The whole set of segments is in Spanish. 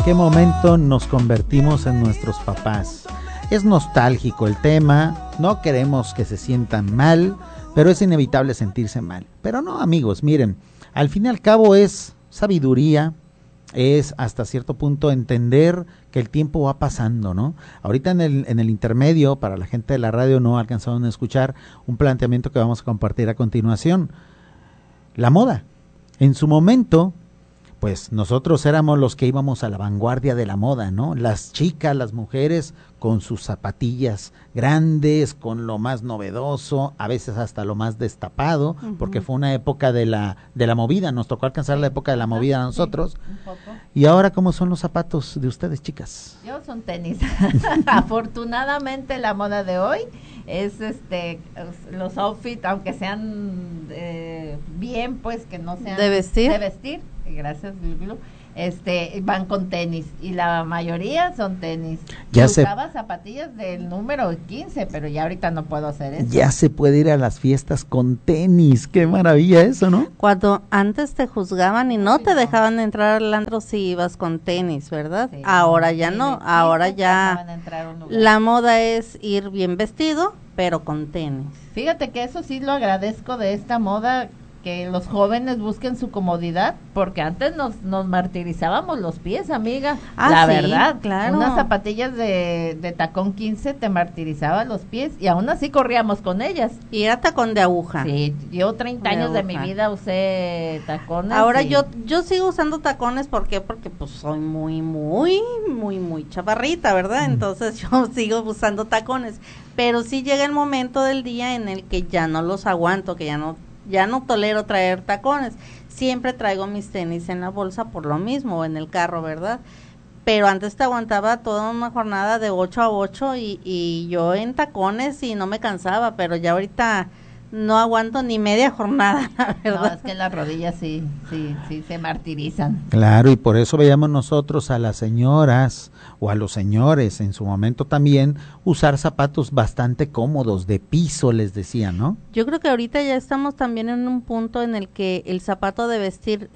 qué momento nos convertimos en nuestros papás. Es nostálgico el tema, no queremos que se sientan mal, pero es inevitable sentirse mal. Pero no, amigos, miren, al fin y al cabo es sabiduría, es hasta cierto punto entender que el tiempo va pasando, ¿no? Ahorita en el intermedio, para la gente de la radio no alcanzaron a escuchar un planteamiento que vamos a compartir a continuación. La moda. En su momento, pues nosotros éramos los que íbamos a la vanguardia de la moda, ¿no? Las chicas, las mujeres con sus zapatillas grandes, con lo más novedoso, a veces hasta lo más destapado, porque fue una época de la movida, nos tocó alcanzar la época de la movida a nosotros. Un poco. ¿Y ahora cómo son los zapatos de ustedes, chicas? Yo son tenis. Afortunadamente la moda de hoy es los outfits, aunque sean bien, pues que no sean de vestir, gracias Lulu, van con tenis y la mayoría son tenis. Ya usaba zapatillas del número 15, pero ya ahorita no puedo hacer eso. Ya se puede ir a las fiestas con tenis, qué maravilla eso, ¿no? Cuando antes te juzgaban y no te dejaban entrar al antro si ibas con tenis, ¿verdad? Sí, ahora ya no, ahora ya la moda es ir bien vestido, pero con tenis. Fíjate que eso sí lo agradezco de esta moda, que los jóvenes busquen su comodidad, porque antes nos martirizábamos los pies, amiga. La verdad, claro. Unas zapatillas de tacón 15 te martirizaban los pies y aún así corríamos con ellas. Y era tacón de aguja. Sí, yo 30 años de mi vida usé tacones. Ahora yo sigo usando tacones, ¿por qué? Porque pues soy muy chaparrita, ¿verdad? Entonces yo sigo usando tacones, pero sí llega el momento del día en el que ya no los aguanto, que ya no tolero traer tacones. Siempre traigo mis tenis en la bolsa por lo mismo, o en el carro, ¿verdad? Pero antes te aguantaba toda una jornada de 8 a 8 y yo en tacones y no me cansaba, pero ya ahorita no aguanto ni media jornada, la verdad. No, es que las rodillas sí se martirizan. Claro, y por eso veíamos nosotros a las señoras o a los señores en su momento también usar zapatos bastante cómodos, de piso les decían, ¿no? Yo creo que ahorita ya estamos también en un punto en el que el zapato de vestir,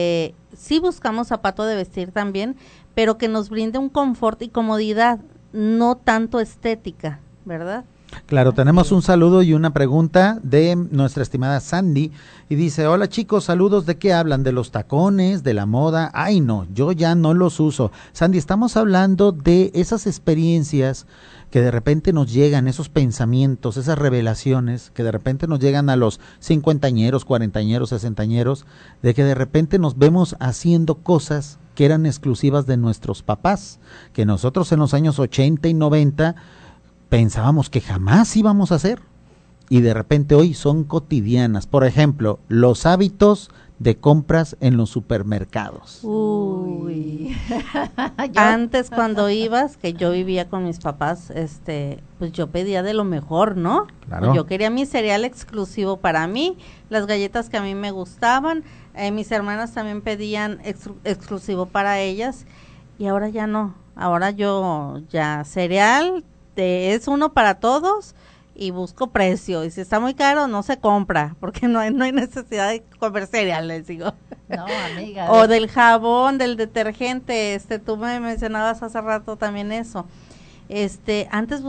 sí buscamos zapato de vestir también, pero que nos brinde un confort y comodidad, no tanto estética, ¿verdad? Claro, tenemos un saludo y una pregunta de nuestra estimada Sandy y dice: hola chicos, saludos, ¿de qué hablan? ¿De los tacones, de la moda? Ay no, yo ya no los uso. Sandy, estamos hablando de esas experiencias que de repente nos llegan, esos pensamientos, esas revelaciones que de repente nos llegan a los 50añeros, 40añeros, 60añeros, de que de repente nos vemos haciendo cosas que eran exclusivas de nuestros papás, que nosotros en los años 80 y 90 pensábamos que jamás íbamos a hacer y de repente hoy son cotidianas. Por ejemplo, los hábitos de compras en los supermercados. Uy. Antes cuando ibas, que yo vivía con mis papás, pues yo pedía de lo mejor, ¿no? Claro. Yo quería mi cereal exclusivo para mí, las galletas que a mí me gustaban, mis hermanas también pedían exclusivo para ellas y ahora ya no. Ahora yo ya cereal es uno para todos y busco precio, y si está muy caro no se compra, porque no hay necesidad de comer cereales, digo. No, amiga. O del jabón, del detergente, tú me mencionabas hace rato también eso. Antes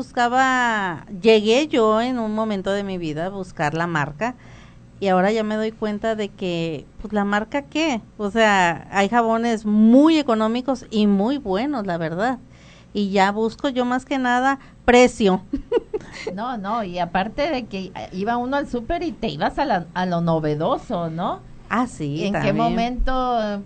llegué yo en un momento de mi vida a buscar la marca, y ahora ya me doy cuenta de que, pues la marca qué, o sea, hay jabones muy económicos y muy buenos, la verdad. Y ya busco yo más que nada precio. No, y aparte de que iba uno al súper y te ibas a lo novedoso, ¿no? Ah, sí, ¿En también. qué momento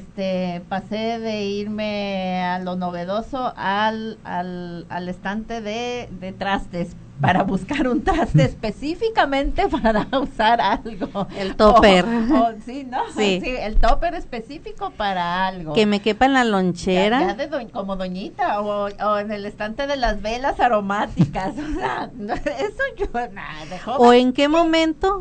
pasé de irme a lo novedoso al estante de trastes para buscar un traste específicamente para usar algo? El topper. Sí, ¿no? Sí. Sí, el topper específico para algo. Que me quepa en la lonchera. Ya como doñita, o en el estante de las velas aromáticas. O sea, eso yo, nada, de joven. ¿O en qué momento,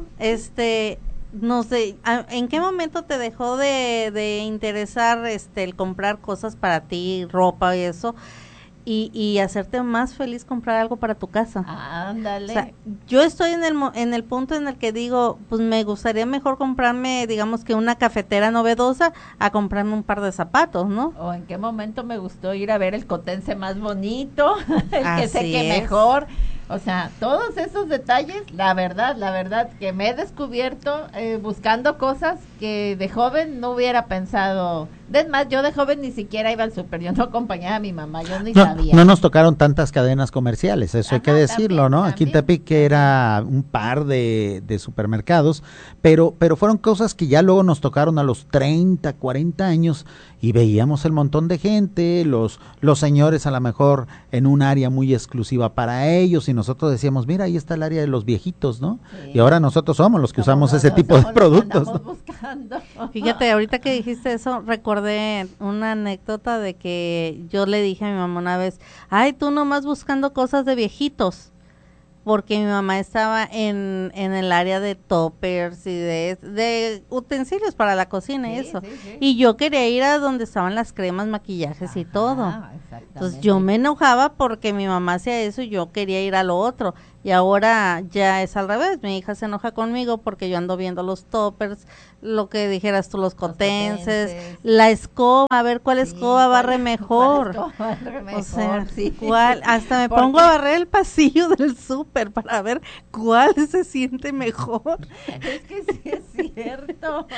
no sé, en qué momento te dejó de interesar el comprar cosas para ti, ropa y eso? y hacerte más feliz comprar algo para tu casa. Ándale. O sea, yo estoy en el punto en el que digo, pues me gustaría mejor comprarme, digamos que una cafetera novedosa a comprarme un par de zapatos, ¿no? O en qué momento me gustó ir a ver el cotense más bonito, el que Así seque es. mejor. O sea, todos esos detalles, la verdad, que me he descubierto buscando cosas que de joven no hubiera pensado. Es más, yo de joven ni siquiera iba al súper, yo no acompañaba a mi mamá, yo ni sabía. No nos tocaron tantas cadenas comerciales, eso hay que Ajá, decirlo, también, ¿no? Aquí en también. Tepic era un par de supermercados, pero fueron cosas que ya luego nos tocaron a los 30, 40 años y veíamos el montón de gente, los señores a lo mejor en un área muy exclusiva para ellos y nosotros decíamos, mira, ahí está el área de los viejitos, ¿no? Sí. Y ahora nosotros somos los que usamos ese Nosotros tipo de somos los que productos, andamos ¿no? buscando. Fíjate, ahorita que dijiste eso, recordé una anécdota de que yo le dije a mi mamá una vez, ay, tú nomás buscando cosas de viejitos, porque mi mamá estaba en el área de toppers y de utensilios para la cocina y Sí, eso, sí. y yo quería ir a donde estaban las cremas, maquillajes y todo. Exactamente. Entonces yo me enojaba porque mi mamá hacía eso y yo quería ir a lo otro. Y ahora ya es al revés, mi hija se enoja conmigo porque yo ando viendo los toppers, lo que dijeras tú, los cotenses, la escoba, a ver cuál escoba barre mejor. O sea, sí. cuál, hasta me Porque pongo a barrer el pasillo del súper para ver cuál se siente mejor. es que sí es cierto.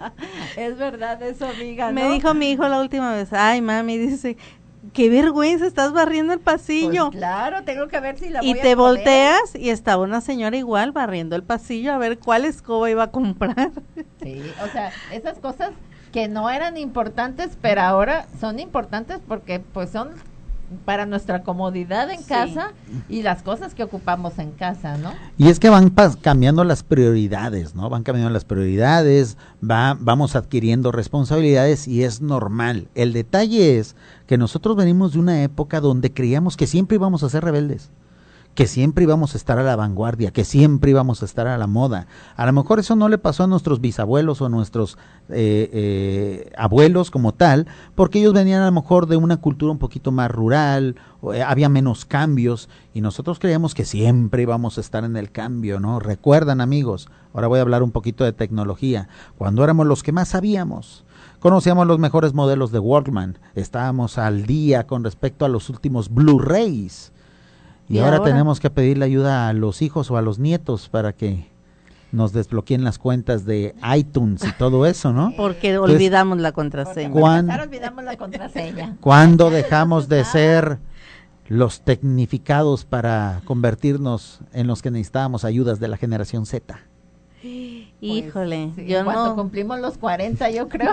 Es verdad eso, amiga, ¿no? Me dijo mi hijo la última vez, ay mami, dice, qué vergüenza, estás barriendo el pasillo. Pues claro, tengo que ver si la Y voy a te poder. volteas y estaba una señora igual barriendo el pasillo a ver cuál escoba iba a comprar. Sí, o sea, esas cosas que no eran importantes, pero ahora son importantes porque pues son para nuestra comodidad en Sí. casa y las cosas que ocupamos en casa, ¿no? Y es que van cambiando las prioridades, ¿no? Van cambiando las prioridades, vamos adquiriendo responsabilidades y es normal. El detalle es que nosotros venimos de una época donde creíamos que siempre íbamos a ser rebeldes, que siempre íbamos a estar a la vanguardia, que siempre íbamos a estar a la moda. A lo mejor eso no le pasó a nuestros bisabuelos o a nuestros abuelos como tal, porque ellos venían a lo mejor de una cultura un poquito más rural, había menos cambios y nosotros creíamos que siempre íbamos a estar en el cambio, ¿no? Recuerdan, amigos, ahora voy a hablar un poquito de tecnología, cuando éramos los que más sabíamos, conocíamos los mejores modelos de Walkman, estábamos al día con respecto a los últimos Blu-rays. Y ahora tenemos que pedirle ayuda a los hijos o a los nietos para que nos desbloqueen las cuentas de iTunes y todo eso, ¿no? Porque Entonces, olvidamos la contraseña. Olvidamos la contraseña. ¿Cuándo dejamos de ser los tecnificados para convertirnos en los que necesitábamos ayudas de la generación Z? Híjole, Pues, sí, yo cuando no. cumplimos los 40, yo creo.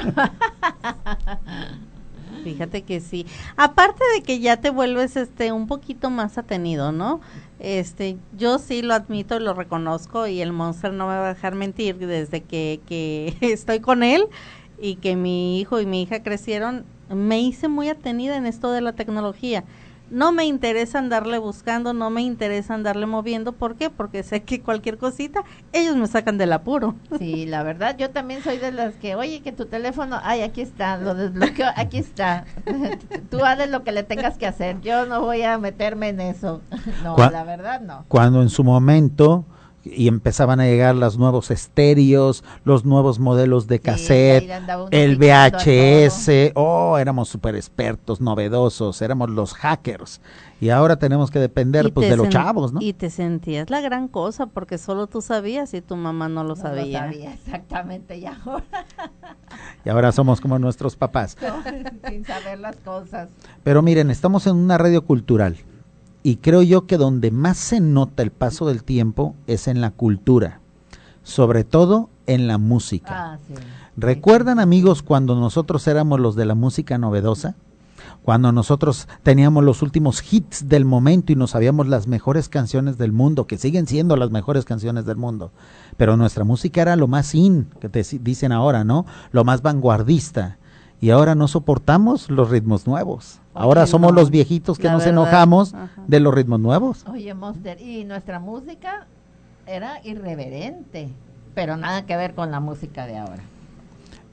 Fíjate que sí. Aparte de que ya te vuelves un poquito más atenido, ¿no? Yo sí lo admito y lo reconozco y el Monster no me va a dejar mentir desde que estoy con él y que mi hijo y mi hija crecieron, me hice muy atenida en esto de la tecnología. No me interesa andarle buscando, no me interesa andarle moviendo. ¿Por qué? Porque sé que cualquier cosita, ellos me sacan del apuro. Sí, la verdad, yo también soy de las que, oye, que tu teléfono, ay, aquí está, lo desbloqueo, aquí está. Tú haces lo que le tengas que hacer, yo no voy a meterme en eso. No, la verdad no. Cuando en su momento y empezaban a llegar los nuevos estéreos, los nuevos modelos de cassette, el VHS, éramos súper expertos, novedosos, éramos los hackers. Y ahora tenemos que depender pues de los chavos, ¿no? Y te sentías la gran cosa porque solo tú sabías y tu mamá no lo sabía. No lo sabía, exactamente, y ahora. Y ahora somos como nuestros papás. No, sin saber las cosas. Pero miren, estamos en una radio cultural. Y creo yo que donde más se nota el paso del tiempo es en la cultura, sobre todo en la música. Sí. ¿Recuerdan, amigos, cuando nosotros éramos los de la música novedosa? Cuando nosotros teníamos los últimos hits del momento y nos sabíamos las mejores canciones del mundo, que siguen siendo las mejores canciones del mundo. Pero nuestra música era lo más in, que te dicen ahora, ¿no? Lo más vanguardista. Y ahora no soportamos los ritmos nuevos. Ahora somos los viejitos que nos enojamos de los ritmos nuevos. Oye, Monster, y nuestra música era irreverente, pero nada que ver con la música de ahora.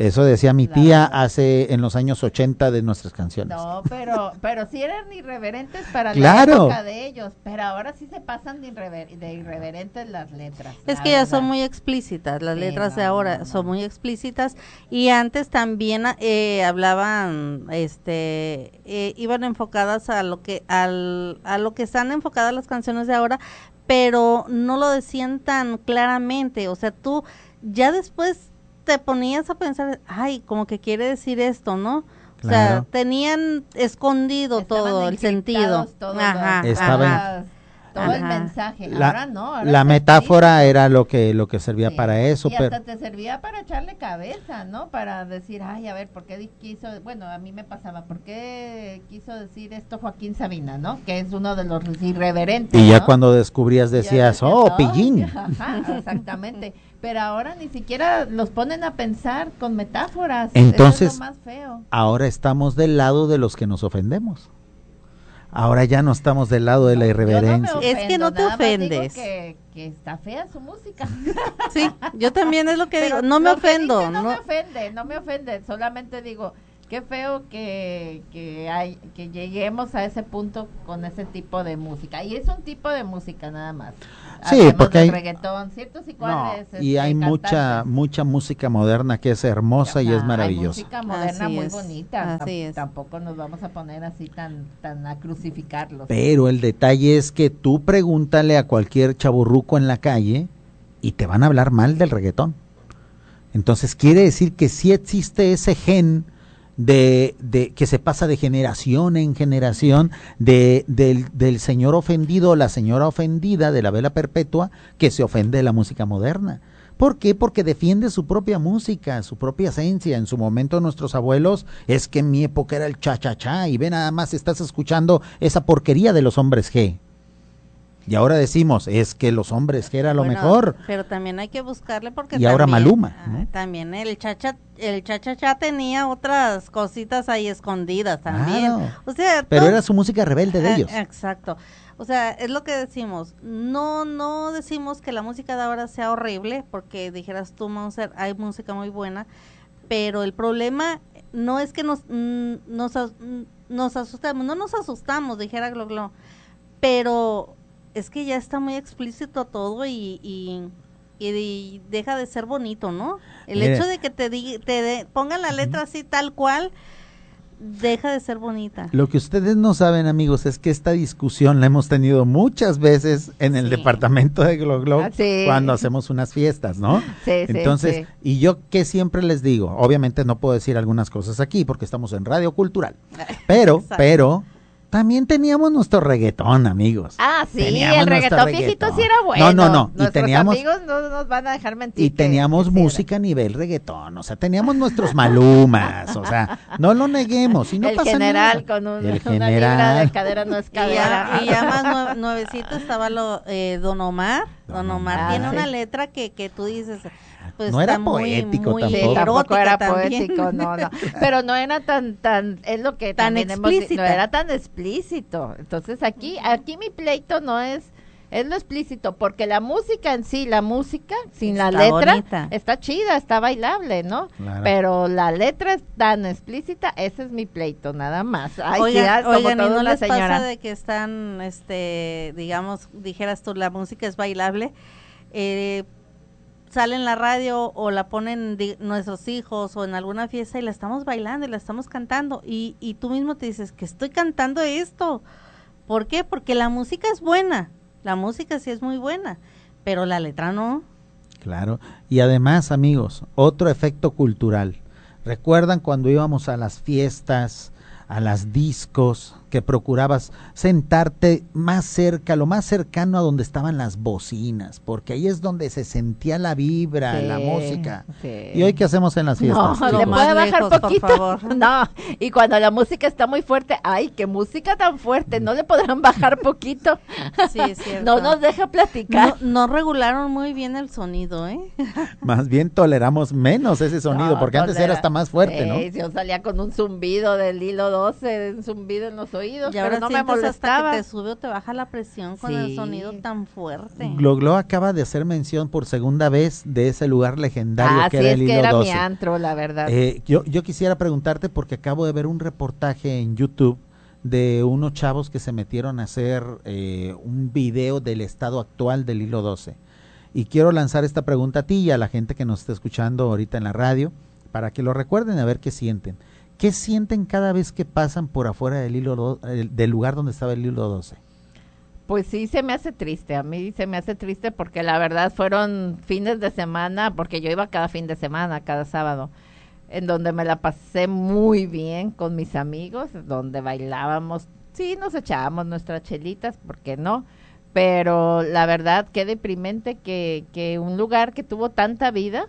Eso decía mi tía Claro. en los años 80 de nuestras canciones. No, pero sí eran irreverentes para Claro. la época de ellos, pero ahora sí se pasan de irreverentes las letras. Es la que ya son verdad. muy explícitas, las Sí, letras de no, ahora no, son no. muy explícitas, y antes también hablaban, iban enfocadas a lo que a lo que están enfocadas las canciones de ahora, pero no lo decían tan claramente, o sea, tú ya después te ponías a pensar, ay, como que quiere decir esto, ¿no? O sea, Claro. tenían escondido Estaban todo el sentido. encriptados todos Ajá, Estaba todo el Ajá. mensaje. La, Ahora no. Ahora la está metáfora explícito. era lo que servía Sí. para eso, Y pero hasta te servía para echarle cabeza, ¿no? Para decir, ay, a ver, ¿por qué quiso? Bueno, a mí me pasaba, ¿por qué quiso decir esto Joaquín Sabina, ¿no? Que es uno de los irreverentes. y ya ¿no? cuando descubrías Ya decías, decías, oh, "Ay", pillín. Ajá, exactamente. Pero ahora ni siquiera los ponen a pensar con metáforas. Entonces, eso es lo más feo. Ahora estamos del lado de los que nos ofendemos. Ahora ya no estamos del lado de la Yo no me irreverencia. Es que no te nada más digo ofendes. que está fea su música. Sí, yo también es lo que Pero digo, no me lo que ofendo, dice no, no me ofende, solamente digo, qué feo que lleguemos a ese punto con ese tipo de música. Y es un tipo de música nada más. Sí, Hacemos porque del hay- reggaetón, ciertos y No, cuales. y hay mucha música moderna que es hermosa y es Hay maravillosa. música moderna Así muy es, bonita. así es. Tampoco nos vamos a poner así tan a crucificarlos. Pero el detalle es que tú pregúntale a cualquier chaburruco en la calle y te van a hablar mal del reggaetón. Entonces quiere decir que sí existe ese gen de que se pasa de generación en generación del señor ofendido o la señora ofendida de la vela perpetua que se ofende de la música moderna. ¿Por qué? Porque defiende su propia música, su propia esencia. En su momento nuestros abuelos, es que en mi época era el cha-cha-cha y ve nada más estás escuchando esa porquería de los hombres G. Y ahora decimos, es que los hombres G era lo Bueno, mejor. pero también hay que buscarle porque Y ahora también, Maluma, ¿no? también el cha tenía otras cositas ahí escondidas también. Claro. O sea, Pero todo- era su música rebelde de ellos. Exacto. O sea, es lo que decimos. No decimos que la música de ahora sea horrible, porque dijeras tú, Monser, hay música muy buena, pero el problema no es que nos asustemos, no nos asustamos, dijera Glo, pero es que ya está muy explícito todo y deja de ser bonito, ¿no? El Mire. hecho de que pongan la letra así tal cual, deja de ser bonita. Lo que ustedes no saben, amigos, es que esta discusión la hemos tenido muchas veces en el Sí. departamento de Glo Ah, sí. cuando hacemos unas fiestas, ¿no? Sí, sí, Entonces, sí. y yo que siempre les digo, obviamente no puedo decir algunas cosas aquí porque estamos en Radio Cultural, Exacto. pero también teníamos nuestro reggaetón, amigos. Ah, sí, Teníamos el nuestro reggaetón viejito sí era bueno. No, y Nuestros teníamos amigos no nos van a dejar mentir. y teníamos que sí era. música a nivel reggaetón, o sea, teníamos nuestros Malumas, o sea, no lo neguemos y no el pasa general nada. con El una libra general. de cadera no es Y cadera. ya más nuevecito estaba Don Omar. Don Omar Ah, tiene sí. una letra que tú dices, pues No era está muy, poético muy Sí, tampoco. tampoco erótica era también. poético, no. Pero no era tan, es lo que Tan también explícita. no era tan explícito. Entonces aquí mi pleito no es lo explícito, porque la música en sí, la música sin la Está letra bonita. está chida, está bailable, ¿no? Claro. Pero la letra es tan explícita, ese es mi pleito, nada más. Ay, Oigan, sí, como oigan, ¿y toda no una les señora. pasa de que están, digamos, dijeras tú, la música es bailable, sale en la radio o la ponen nuestros hijos o en alguna fiesta y la estamos bailando y la estamos cantando y tú mismo te dices que estoy cantando esto? ¿Por qué? Porque la música es buena, la música sí es muy buena, pero la letra no. Claro, y además, amigos, otro efecto cultural. ¿Recuerdan cuando íbamos a las fiestas, a las discos, que procurabas sentarte más cerca, lo más cercano a donde estaban las bocinas, porque ahí es donde se sentía la vibra, Sí, la música? sí. ¿Y hoy qué hacemos en las fiestas? No, Lo le chicos? más puede bajar lejos, por poquito. favor. No, y cuando la música está muy fuerte, ay, qué música tan fuerte, no le podrán bajar poquito. Sí, es cierto. No nos deja platicar. No regularon muy bien el sonido, Más bien toleramos menos ese sonido, No, porque antes era hasta más fuerte, ¿no? Yo salía con un zumbido del hilo 12 zumbido en los oídos, Y ahora pero no me sientes hasta molestaba. que te sube o te baja la presión con el Sí. sonido tan fuerte. Glo acaba de hacer mención por segunda vez de ese lugar legendario que sí, era es el que Hilo era 12. mi antro, la verdad. Yo quisiera preguntarte porque acabo de ver un reportaje en YouTube de unos chavos que se metieron a hacer un video del estado actual del Hilo 12. Y quiero lanzar esta pregunta a ti y a la gente que nos está escuchando ahorita en la radio, para que lo recuerden a ver qué sienten. ¿Qué sienten cada vez que pasan por afuera del lugar donde estaba el Hilo 12? Pues sí, se me hace triste, a mí se me hace triste porque la verdad fueron fines de semana, porque yo iba cada fin de semana, cada sábado, en donde me la pasé muy bien con mis amigos, donde bailábamos, sí, nos echábamos nuestras chelitas, ¿por qué no? Pero la verdad, qué deprimente que un lugar que tuvo tanta vida,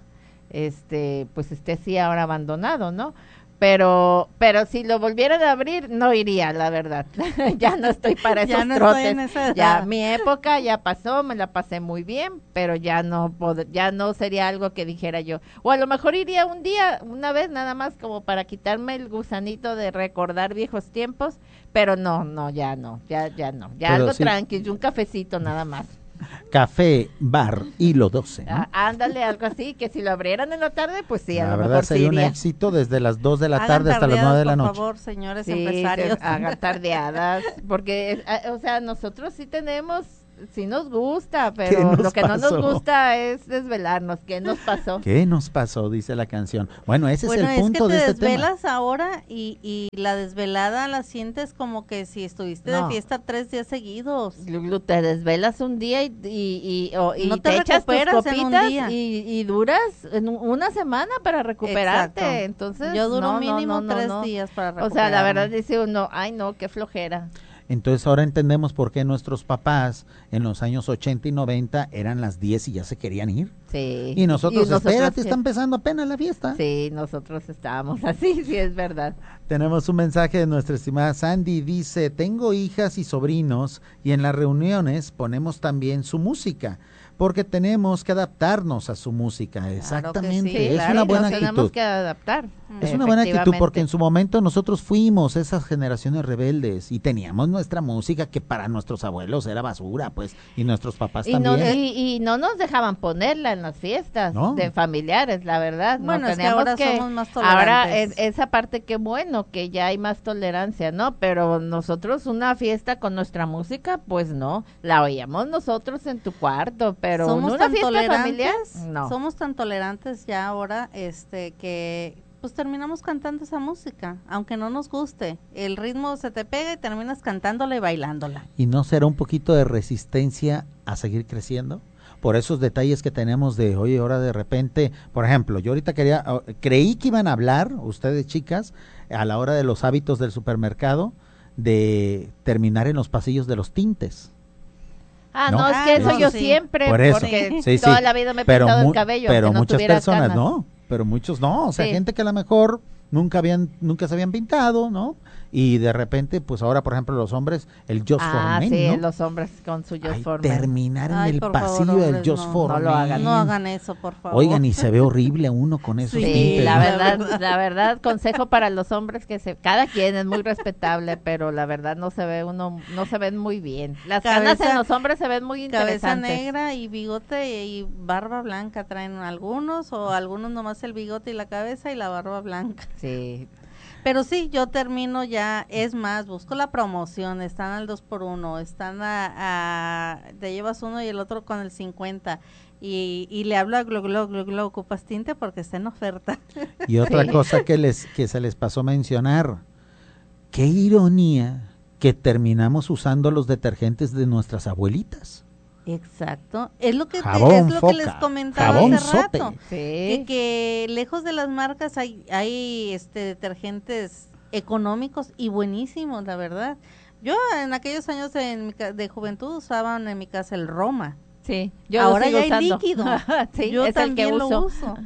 pues esté así ahora abandonado, ¿no? Pero si lo volvieran a abrir, no iría, la verdad. Ya no estoy para esos Ya no trotes. estoy en esa edad. Ya mi época ya pasó, me la pasé muy bien, pero ya no sería algo que dijera yo. O a lo mejor iría un día, una vez nada más como para quitarme el gusanito de recordar viejos tiempos, pero ya no. Ya Pero algo sí. tranqui, un cafecito nada más. Café, bar, Hilo 12, ¿no? Ándale, algo así, que si lo abrieran en la tarde, pues sí, a La lo verdad mejor sí sería un iría. éxito desde las 2 de la Hagan tarde hasta las 9 de la tardeadas, noche. por favor, señores Sí, empresarios. que hagan tardeadas, porque, o sea, nosotros sí tenemos, sí nos gusta, ¿Qué pero nos lo que no pasó? nos gusta es desvelarnos. ¿Qué nos pasó? ¿Qué nos pasó? Dice la canción. Bueno, ese Bueno, es el punto que de te este tema. desvelas ahora y la desvelada la sientes como que si estuviste de No. fiesta 3 días seguidos. Lulu, te desvelas un día y No te echas tus recuperas en un copitas día. y duras una semana para recuperarte. Exacto. Entonces, Yo duro no, mínimo no, 3 no. días para O recuperarme. sea, la verdad dice uno, ay no, qué flojera. Entonces ahora entendemos por qué nuestros papás en los años 80 y 90 eran las 10 y ya se querían ir. Sí. Y nosotros, espérate, sí. está empezando apenas la fiesta. Sí, nosotros estábamos así, sí es verdad. Tenemos un mensaje de nuestra estimada Sandy, dice, tengo hijas y sobrinos y en las reuniones ponemos también su música, porque tenemos que adaptarnos a su música. Exactamente, sí, es claro, una buena nos tenemos actitud. que adaptar. Es una buena actitud porque efectivamente. en su momento nosotros fuimos esas generaciones rebeldes y teníamos nuestra música que para nuestros abuelos era basura, pues, y nuestros papás Y no, también. y no nos dejaban ponerla en las fiestas ¿No? de familiares, la verdad. Bueno, no es que teníamos ahora somos más ahora tolerantes. esa parte qué bueno, que ya hay más tolerancia, ¿no? Pero nosotros una fiesta con nuestra música, pues no, la oíamos nosotros en tu cuarto, pero en una fiesta familiar, no. Somos tan tolerantes ya ahora, que pues terminamos cantando esa música, aunque no nos guste. El ritmo se te pega y terminas cantándola y bailándola. ¿Y no será un poquito de resistencia a seguir creciendo? Por esos detalles que tenemos de, oye, ahora de repente, por ejemplo, yo ahorita creí que iban a hablar, ustedes chicas, a la hora de los hábitos del supermercado, de terminar en los pasillos de los tintes. No, es que eso no, yo sí. siempre, Por eso, porque sí, toda sí. la vida me he Pero pintado mu- el cabello, pero aunque no muchas tuviera personas canas. no, pero muchos no, o sea, Sí. gente que a lo mejor nunca se habían pintado, ¿no? Y de repente, pues ahora, por ejemplo, los hombres, el Just for Men, sí, ¿no? los hombres con su Just Ay, for Men. terminar en Ay, el por pasillo favor, del hombres, Just no, for no lo Men. hagan. No hagan eso, por favor. Oigan, y se ve horrible uno con esos Sí, tintes. La ¿no? verdad, la verdad, consejo para los hombres cada quien es muy respetable, pero la verdad no se ven muy bien. Las canas Cabeza- en los hombres se ven muy Cabeza interesantes. negra y bigote y barba blanca traen algunos, o algunos nomás el bigote y la cabeza y la barba blanca. Sí. Pero sí, yo termino ya, es más, busco la promoción, están al 2x1, están te llevas uno y el otro con el 50, y le hablo a Glo, ocupas tinte porque está en oferta. Y otra Sí. cosa que se les pasó mencionar, qué ironía que terminamos usando los detergentes de nuestras abuelitas. Exacto, es lo que Jabón es lo que Foca, les comentaba jabón hace Sote. rato. Sí. Que lejos de las marcas hay detergentes económicos y buenísimos, la verdad. Yo en aquellos años de juventud usaban en mi casa el Roma. Sí, yo Ahora lo sigo ya hay usando. líquido. Sí, Yo es el que también lo uso. uso.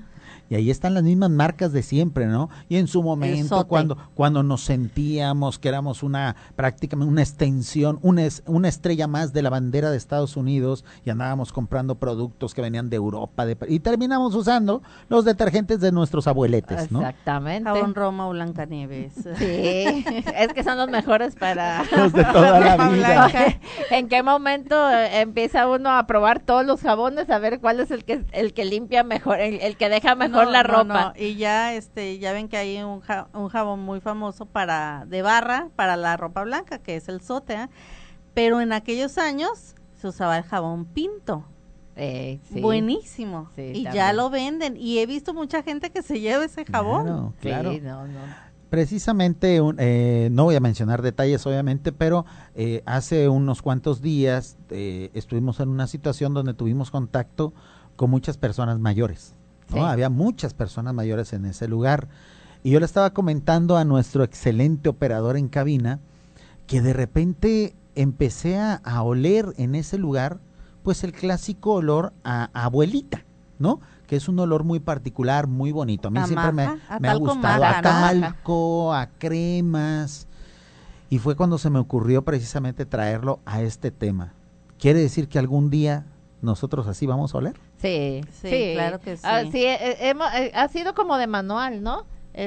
y ahí están las mismas marcas de siempre, ¿no? Y en su momento, cuando nos sentíamos que éramos prácticamente una extensión, una estrella más de la bandera de Estados Unidos, y andábamos comprando productos que venían de Europa, y terminamos usando los detergentes de nuestros abueletes, ¿no? Exactamente. Jabón Roma o Blancanieves. Sí, es que son los mejores para... Los de toda la vida. ¿En qué momento empieza uno a probar todos los jabones, a ver cuál es el que limpia mejor, el que deja mejor la ropa? Y ya ya ven que hay un jabón muy famoso de barra para la ropa blanca, que es el Sote, ¿eh? Pero en aquellos años se usaba el jabón Pinto. Sí. Buenísimo. Sí, y también. ya lo venden, y he visto mucha gente que se lleva ese jabón. Claro. Sí, no. Precisamente, no voy a mencionar detalles obviamente, pero hace unos cuantos días estuvimos en una situación donde tuvimos contacto con muchas personas mayores, ¿no? Sí. Había muchas personas mayores en ese lugar, y yo le estaba comentando a nuestro excelente operador en cabina que de repente empecé a oler en ese lugar pues el clásico olor a abuelita, ¿no? Que es un olor muy particular, muy bonito. A mí siempre me ha gustado, a talco, a cremas, y fue cuando se me ocurrió precisamente traerlo a este tema. ¿Quiere decir que algún día nosotros así vamos a oler? Sí, claro que sí. Sí, ha sido como de manual, ¿no?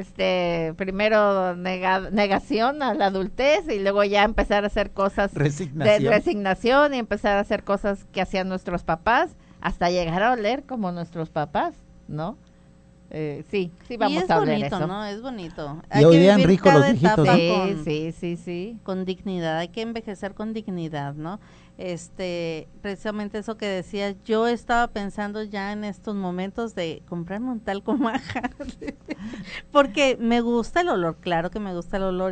Primero negación a la adultez, y luego ya empezar a hacer cosas de resignación, y empezar a hacer cosas que hacían nuestros papás, hasta llegar a oler como nuestros papás, ¿no? Sí, vamos a oler eso. ¿No? Es bonito. Y oían rico los viejitos, ¿no? Sí. Con dignidad, hay que envejecer con dignidad, ¿no? Precisamente eso que decías, yo estaba pensando ya en estos momentos de comprarme un talco Maja, porque me gusta el olor, claro que me gusta el olor,